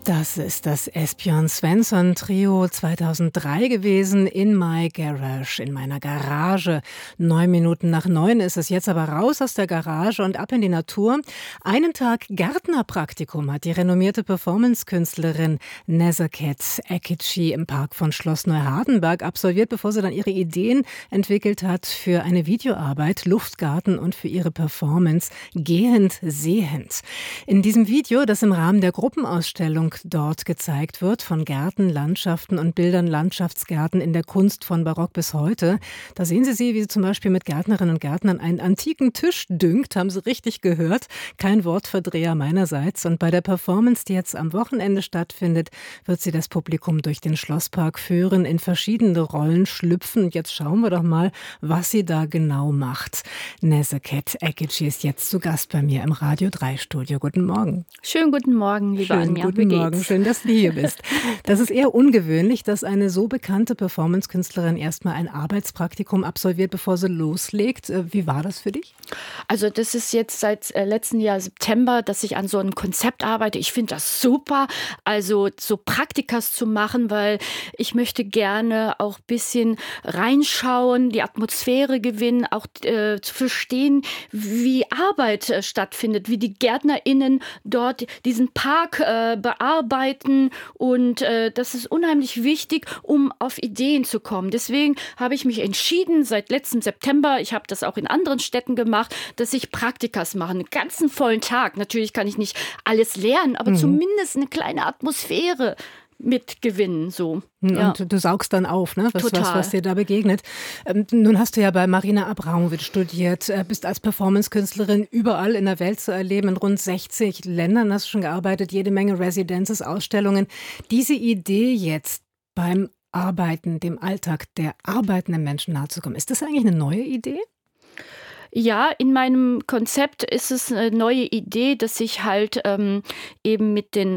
Das ist das Esbjörn Svensson Trio 2003 gewesen, in my garage, in meiner Garage. 9:09 ist es jetzt, aber raus aus der Garage und ab in die Natur. Einen Tag Gärtnerpraktikum hat die renommierte Performance-Künstlerin Nezaket Ekici im Park von Schloss Neuhardenberg absolviert, bevor sie dann ihre Ideen entwickelt hat für eine Videoarbeit, Luftgarten und für ihre Performance Gehend Sehend. In diesem Video, das im Rahmen der Gruppenausstellung dort gezeigt wird, von Gärten, Landschaften und Bildern Landschaftsgärten in der Kunst von Barock bis heute. Da sehen Sie, wie sie zum Beispiel mit Gärtnerinnen und Gärtnern einen antiken Tisch düngt, haben Sie richtig gehört. Kein Wortverdreher meinerseits. Und bei der Performance, die jetzt am Wochenende stattfindet, wird sie das Publikum durch den Schlosspark führen, in verschiedene Rollen schlüpfen. Und jetzt schauen wir doch mal, was sie da genau macht. Nezaket Ekici ist jetzt zu Gast bei mir im Radio 3 Studio. Guten Morgen. Schönen guten Morgen, liebe Anja. Guten Morgen, schön, dass du hier bist. Das ist eher ungewöhnlich, dass eine so bekannte Performance-Künstlerin erstmal ein Arbeitspraktikum absolviert, bevor sie loslegt. Wie war das für dich? Also das ist jetzt seit letzten Jahr September, dass ich an so einem Konzept arbeite. Ich finde das super, also so Praktikas zu machen, weil ich möchte gerne auch ein bisschen reinschauen, die Atmosphäre gewinnen, auch zu verstehen, wie Arbeit stattfindet, wie die GärtnerInnen dort diesen Park bearbeiten, und das ist unheimlich wichtig, um auf Ideen zu kommen. Deswegen habe ich mich entschieden, seit letztem September, ich habe das auch in anderen Städten gemacht, dass ich Praktikas mache, einen ganzen vollen Tag. Natürlich kann ich nicht alles lernen, aber zumindest eine kleine Atmosphäre mitgewinnen, so. Und ja. du saugst dann auf, ne? Total. Was dir da begegnet. Nun hast du ja bei Marina Abramovic studiert, bist als Performance-Künstlerin überall in der Welt zu erleben, in rund 60 Ländern hast du schon gearbeitet, jede Menge Residences, Ausstellungen. Diese Idee jetzt beim Arbeiten, dem Alltag der arbeitenden Menschen nahezukommen, ist das eigentlich eine neue Idee? Ja, in meinem Konzept ist es eine neue Idee, dass ich halt eben mit den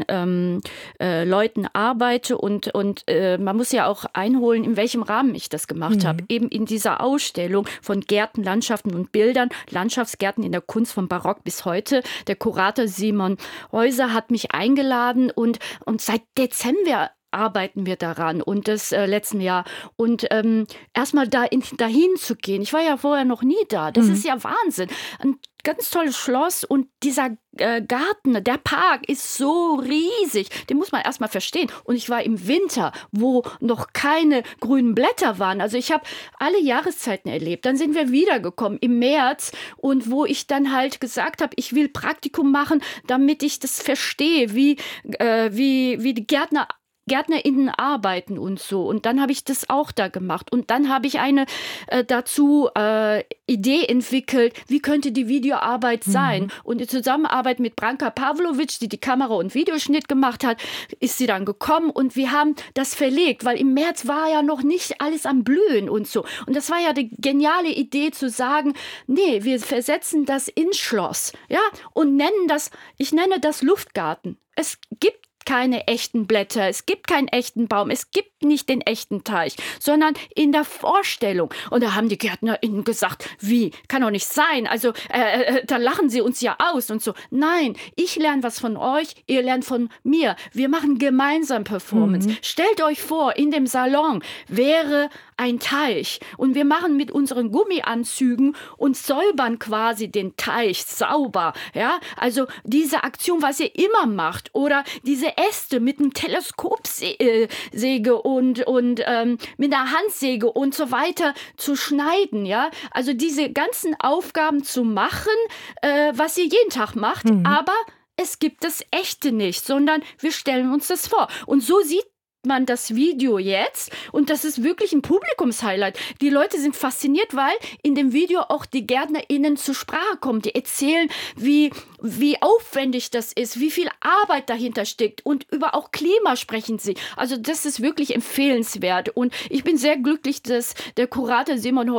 Leuten arbeite, und man muss ja auch einholen, in welchem Rahmen ich das gemacht habe. Eben in dieser Ausstellung von Gärten, Landschaften und Bildern, Landschaftsgärten in der Kunst von Barock bis heute. Der Kurator Simon Häuser hat mich eingeladen, und seit Dezember arbeiten wir daran, und das letzten Jahr. Und erstmal dahin zu gehen. Ich war ja vorher noch nie da. Das ist ja Wahnsinn. Ein ganz tolles Schloss, und dieser Garten, der Park ist so riesig. Den muss man erstmal verstehen. Und ich war im Winter, wo noch keine grünen Blätter waren. Also ich habe alle Jahreszeiten erlebt. Dann sind wir wiedergekommen im März, und wo ich dann halt gesagt habe, ich will Praktikum machen, damit ich das verstehe, wie die GärtnerInnen arbeiten und so. Und dann habe ich das auch da gemacht. Und dann habe ich eine Idee entwickelt, wie könnte die Videoarbeit sein. Und in Zusammenarbeit mit Branka Pavlovic, die Kamera- und Videoschnitt gemacht hat, ist sie dann gekommen, und wir haben das verlegt, weil im März war ja noch nicht alles am Blühen und so. Und das war ja die geniale Idee zu sagen, nee, wir versetzen das ins Schloss, ja, und ich nenne das Luftgarten. Es gibt keine echten Blätter, es gibt keinen echten Baum, es gibt nicht den echten Teich, sondern in der Vorstellung. Und da haben die GärtnerInnen gesagt, wie? Kann doch nicht sein, also da lachen sie uns ja aus und so. Nein, ich lerne was von euch, ihr lernt von mir. Wir machen gemeinsam Performance. Stellt euch vor, in dem Salon wäre ein Teich, und wir machen mit unseren Gummianzügen und säubern quasi den Teich sauber. Ja? Also diese Aktion, was ihr immer macht, oder diese Äste mit einem Teleskopsäge und mit einer Handsäge und so weiter zu schneiden. Ja? Also diese ganzen Aufgaben zu machen, was ihr jeden Tag macht, aber es gibt das Echte nicht, sondern wir stellen uns das vor. Und so sieht man das Video jetzt, und das ist wirklich ein Publikumshighlight. Die Leute sind fasziniert, weil in dem Video auch die GärtnerInnen zur Sprache kommen. Die erzählen, wie aufwendig das ist, wie viel Arbeit dahinter steckt, und über auch Klima sprechen sie. Also das ist wirklich empfehlenswert, und ich bin sehr glücklich, dass der Kurator Simon